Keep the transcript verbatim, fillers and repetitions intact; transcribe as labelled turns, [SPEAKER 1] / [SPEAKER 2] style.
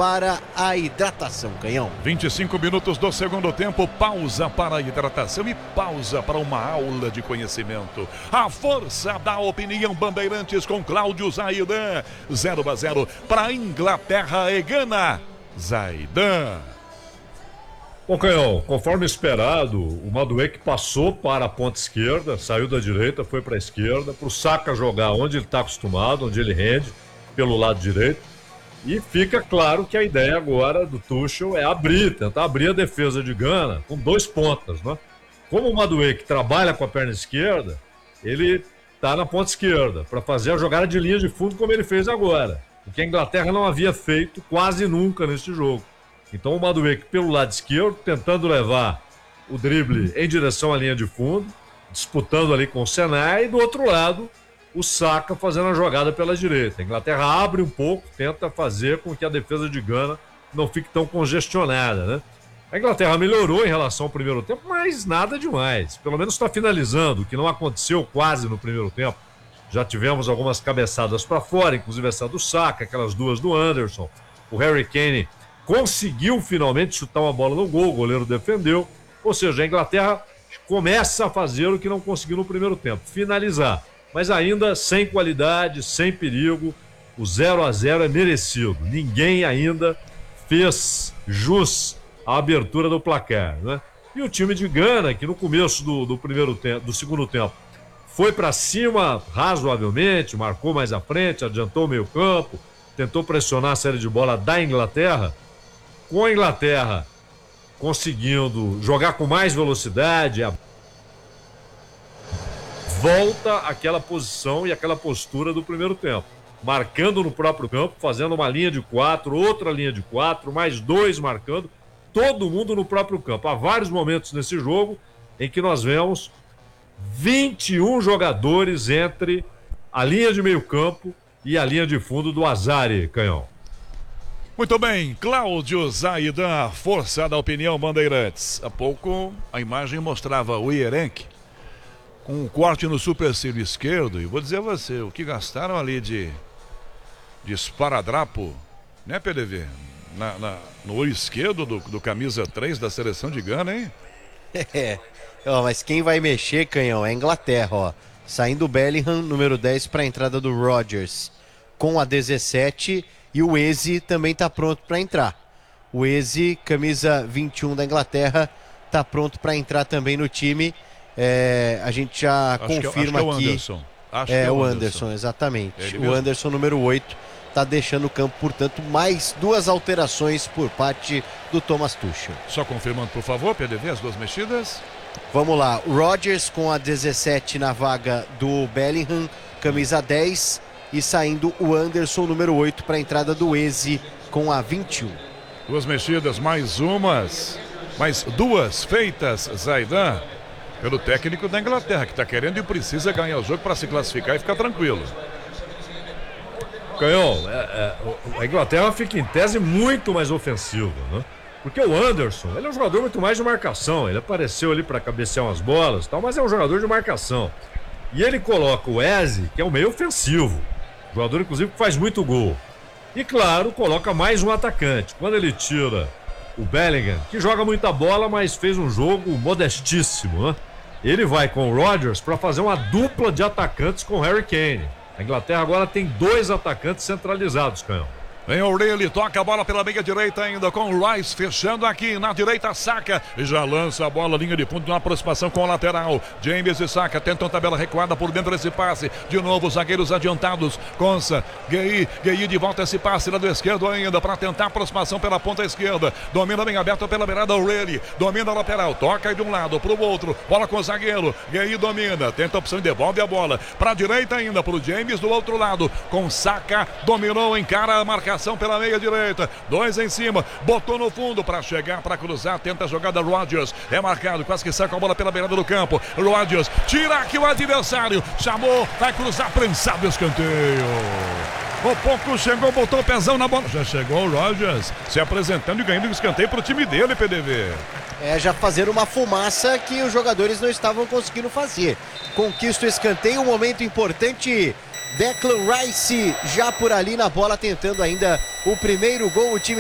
[SPEAKER 1] para a hidratação, Canhão.
[SPEAKER 2] vinte e cinco minutos do segundo tempo, pausa para a hidratação e pausa para uma aula de conhecimento. A força da opinião Bandeirantes com Cláudio Zaidan. zero a zero para Inglaterra e Gana. Zaidan.
[SPEAKER 3] Bom, Canhão, conforme esperado, o Madueke passou para a ponta esquerda, saiu da direita, foi para a esquerda, para o Saka jogar onde ele está acostumado, onde ele rende, pelo lado direito. E fica claro que a ideia agora do Tuchel é abrir, tentar abrir a defesa de Gana com dois pontas, né? Como o Madueke trabalha com a perna esquerda, ele está na ponta esquerda para fazer a jogada de linha de fundo como ele fez agora, o que a Inglaterra não havia feito quase nunca neste jogo. Então o Madueke pelo lado esquerdo, tentando levar o drible em direção à linha de fundo, disputando ali com o Senai, e do outro lado o Saka fazendo a jogada pela direita. A Inglaterra abre um pouco, tenta fazer com que a defesa de Gana não fique tão congestionada, né? A Inglaterra melhorou em relação ao primeiro tempo, mas nada demais. Pelo menos está finalizando, o que não aconteceu quase no primeiro tempo. Já tivemos algumas cabeçadas para fora, inclusive essa do Saka, aquelas duas do Anderson. O Harry Kane conseguiu finalmente chutar uma bola no gol, o goleiro defendeu. Ou seja, a Inglaterra começa a fazer o que não conseguiu no primeiro tempo, finalizar. Mas ainda sem qualidade, sem perigo, o zero a zero é merecido. Ninguém ainda fez jus à abertura do placar, né? E o time de Gana, que no começo do, do primeiro tempo, do segundo tempo, foi para cima razoavelmente, marcou mais à frente, adiantou o meio campo, tentou pressionar a série de bola da Inglaterra. Com a Inglaterra conseguindo jogar com mais velocidade, a volta àquela posição e aquela postura do primeiro tempo, marcando no próprio campo, fazendo uma linha de quatro, outra linha de quatro, mais dois marcando, todo mundo no próprio campo. Há vários momentos nesse jogo em que nós vemos vinte e um jogadores entre a linha de meio campo e a linha de fundo do Azari, Canhão.
[SPEAKER 2] Muito bem, Cláudio Zaidan, força da opinião Bandeirantes. Há pouco a imagem mostrava o Ierenque com um corte no supercílio esquerdo, e vou dizer a você, o que gastaram ali de, de esparadrapo, né, P D V? Na, na, no olho esquerdo do, do camisa três da seleção de Gana, hein?
[SPEAKER 1] É, ó, mas quem vai mexer, Canhão, é a Inglaterra, ó. Saindo o Bellingham, número dez, para a entrada do Rodgers, com a dezessete, e o Eze também tá pronto para entrar. O Eze, camisa vinte e um da Inglaterra, tá pronto para entrar também no time. É, a gente já
[SPEAKER 2] acho
[SPEAKER 1] confirma
[SPEAKER 2] que, acho
[SPEAKER 1] aqui.
[SPEAKER 2] Que é o Anderson. Acho
[SPEAKER 1] é,
[SPEAKER 2] que é
[SPEAKER 1] o
[SPEAKER 2] o
[SPEAKER 1] Anderson,
[SPEAKER 2] Anderson
[SPEAKER 1] exatamente.
[SPEAKER 2] É
[SPEAKER 1] o Anderson, número oito, tá deixando o campo, portanto, mais duas alterações por parte do Thomas Tuchel.
[SPEAKER 2] Só confirmando, por favor, P D V, as duas mexidas.
[SPEAKER 1] Vamos lá, o Rodgers com a dezessete na vaga do Bellingham, camisa dez, e saindo o Anderson, número oito, para a entrada do Eze com a vinte e um.
[SPEAKER 2] Duas mexidas, mais umas, mais duas feitas, Zaidan, pelo técnico da Inglaterra, que está querendo e precisa ganhar o jogo para se classificar e ficar tranquilo.
[SPEAKER 3] Canhão, é, é, a Inglaterra fica em tese muito mais ofensiva, né? Porque o Anderson, ele é um jogador muito mais de marcação, ele apareceu ali para cabecear umas bolas e tal, mas é um jogador de marcação. E ele coloca o Eze, que é um meio ofensivo, jogador inclusive que faz muito gol. E claro, coloca mais um atacante. Quando ele tira o Bellingham, que joga muita bola, mas fez um jogo modestíssimo, né? Ele vai com o Rodgers para fazer uma dupla de atacantes com o Harry Kane. A Inglaterra agora tem dois atacantes centralizados, Canhão.
[SPEAKER 2] Vem o O'Reilly, toca a bola pela meia direita ainda, com o Rice fechando aqui na direita, Saka, e já lança a bola, linha de fundo, na aproximação com o lateral. James e Saka tentam tabela recuada por dentro desse passe, de novo os zagueiros adiantados, Konsa, Gueye, Gueye de volta esse passe, lado esquerdo ainda, para tentar a aproximação pela ponta esquerda, domina bem aberto pela beirada, O'Reilly, domina a lateral, toca de um lado para o outro, bola com o zagueiro, Gueye domina, tenta a opção e devolve a bola, para a direita ainda, para o James do outro lado, com Saka, dominou, encara a marcação pela meia direita, dois em cima, botou no fundo para chegar, para cruzar, tenta a jogada Rodgers, é marcado, quase que sai com a bola pela beirada do campo, Rodgers tira aqui o adversário, chamou, vai cruzar, prensado, escanteio. O pouco chegou, botou o pezão na bola, já chegou o Rodgers se apresentando e ganhando um escanteio pro time dele, P D V.
[SPEAKER 1] É, já fazer uma fumaça que os jogadores não estavam conseguindo fazer. Conquista o escanteio, um momento importante. Declan Rice já por ali na bola, tentando ainda o primeiro gol. O time